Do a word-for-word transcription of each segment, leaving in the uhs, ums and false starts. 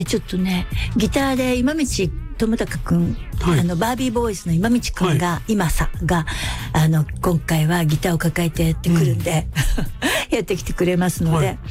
ちょっとね、ギターで今道智隆くん、はい、あのバービーボーイズの今道くんが、はい、今さがあの今回はギターを抱えてやってくるんで、うん、やってきてくれますので、はい、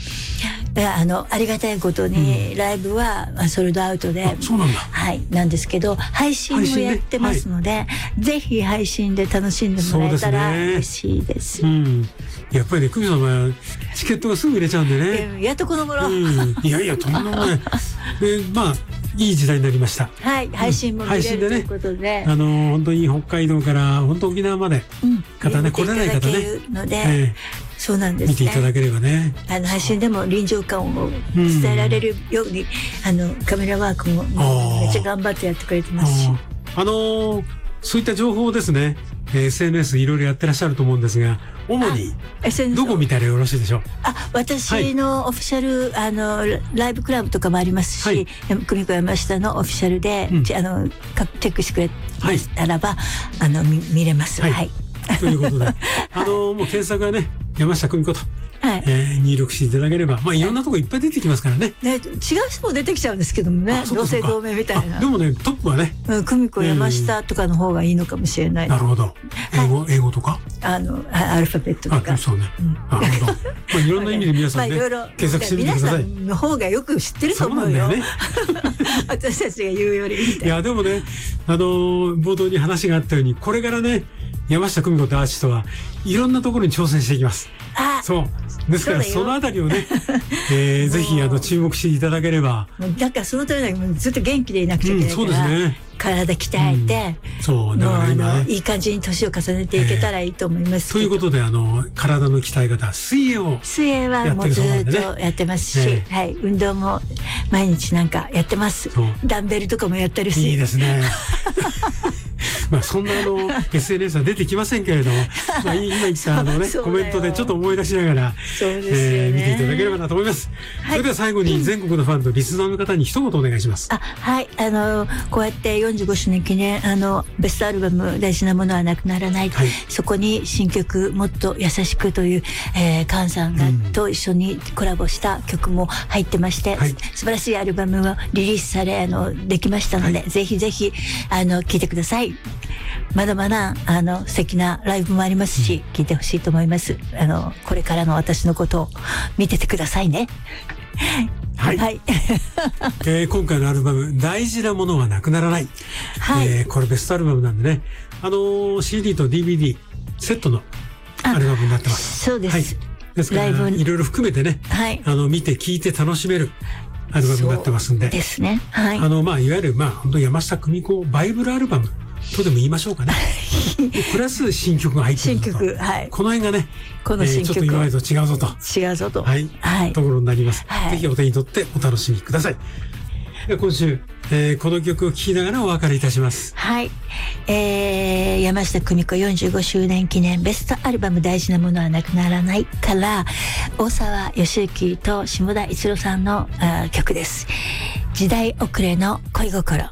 あのありがたいことに、うん、ライブはソールドアウトで、 そうなんだ、 はい、なんですけど配信もやってますので、はい、ぜひ配信で楽しんでもらえたら嬉しいです。 うん、やっぱりね、久美さんはチケットがすぐ売れちゃうんでね。 やっとこの頃、うん、 いやいやとんでもないで、まあいい時代になりました。 はい、配信も見れるということで、 あの本当に北海道から本当沖縄まで、うん、方ね、来れない方ね、 ので、えー、そうなんですね。 見ていただければね、 あの配信でも臨場感を伝えられるように、うん、あのカメラワークもめっちゃ頑張ってやってくれてますし、 あ、あのー、そういった情報をですね、エスエヌエス いろいろやってらっしゃると思うんですが、主にどこ見たらよろしいでしょう。 あ、私のオフィシャル、はい、あのライブクラブとかもありますし、はい、久美子山下のオフィシャルで、うん、あのチェックしてくれたらば、はい、あの 見, 見れます。はい、はい、 ということで、あのもう検索はね、山下久美子と。はい、えー、入力していただければ、まあいろんなとこいっぱい出てきますからね。 ね、違う人も出てきちゃうんですけどもね、同姓同名みたいな。 でもね、トップはね、 うん、久美子山下とかの方がいいのかもしれない。 なるほど。英語、英語とか。 あの、アルファベットとか。 あ、そうね。なるほど。まあいろんな意味で皆さんね、検索してみてください。 皆さんの方がよく知ってると思うよ。私たちが言うよりみたいな。 いやでもね、あの冒頭に話があったように、これからね、山下久美子とアーティストはいろんなところに挑戦していきます。あ、そう。ですからそのあたりをね、えー、ぜひあの注目していただければ。 だからそのためにずっと元気でいなくちゃいけないから、うん、そうですね、体鍛えて、 うん、そうだから今ね、 いい感じに年を重ねていけたらいいと思いますけど、 えー、ということであの体の鍛え方、水泳を水泳はもうずっとやってますし、えー、はい、運動も毎日なんかやってます。ダンベルとかもやってるし。 いいですね。まあそんなあの エスエヌエス は出てきませんけれども、まあ今言ったあのねコメントでちょっと思い出しながら、えー、見ていただければなと思います。はい、それでは最後に全国のファンとリスナーの方に一言お願いします。 あ、はい、あのこうやってよんじゅうごしゅうねん記念、あのベストアルバム大事なものはなくならない、はい、そこに新曲もっと優しくという、えー、菅さんが、うん、と一緒にコラボした曲も入ってまして、はい、素晴らしいアルバムがリリースされあのできましたので、はい、ぜひぜひあの聴いてください。まだまだあの素敵なライブもありますし、聞いてほしいと思います。あのこれからの私のことを見ててくださいね。 はい、はい、えー、今回のアルバム大事なものはなくならない、はい、えー、これベストアルバムなんでね、あのー、シーディー と ディーブイディー セットのアルバムになってます。 そうです、はい、 ですからいろいろ含めてね、はい、あの見て聞いて楽しめるアルバムになってますんで、 そうですね、はい、 あのまあいわゆるまあ本当山下久美子バイブルアルバムとでも言いましょうかね。プラス新曲が入ってると。新曲、はい。この辺がね、この新曲、えー、ちょっと今までと違うぞと。 違うぞと。 はい。はい。ところになります。はい、ぜひお手に取ってお楽しみください。で今週、えー、この曲を聴きながらお別れいたします。 はい。えー、山下久美子よんじゅうごしゅうねん記念ベストアルバム大事なものはなくならないから、大沢良之と下田一郎さんのあ曲です。時代遅れの恋心。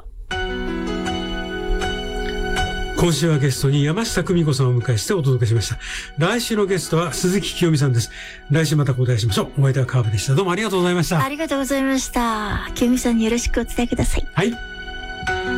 今週はゲストに山下久美子さんをお迎えしてお届けしました。来週のゲストは鈴木清美さんです。来週また交代しましょう。お相手は川辺でした。どうもありがとうございました。 ありがとうございました。清美さんによろしくお伝えください。 はい。